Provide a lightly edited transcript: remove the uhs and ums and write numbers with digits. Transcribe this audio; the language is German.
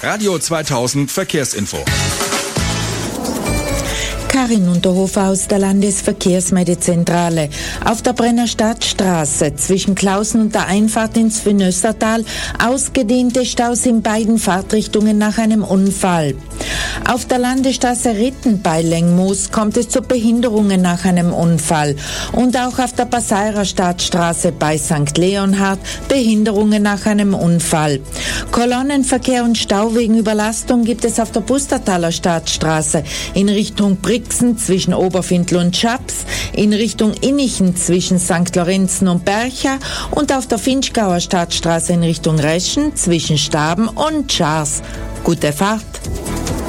Radio 2000 Verkehrsinfo. Karin Unterhofer aus der Landesverkehrsmeldezentrale. Auf der Brenner Stadtstraße zwischen Klausen und der Einfahrt ins Vönöstertal ausgedehnte Staus in beiden Fahrtrichtungen nach einem Unfall. Auf der Landesstraße Ritten bei Lengmoos kommt es zu Behinderungen nach einem Unfall. Und auch auf der Passairer Stadtstraße bei St. Leonhard Behinderungen nach einem Unfall. Kolonnenverkehr und Stau wegen Überlastung gibt es auf der Pustertaler Stadtstraße in Richtung Brixen zwischen Oberfindl und Schaps, in Richtung Innichen zwischen St. Lorenzen und Bercha und auf der Finchgauer Stadtstraße in Richtung Reschen zwischen Staben und Schars. Gute Fahrt!